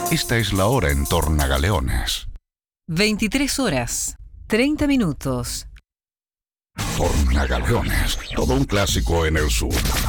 Esta es la hora en Tornagaleones. 23 horas, 30 minutos. Tornagaleones, todo un clásico en el sur.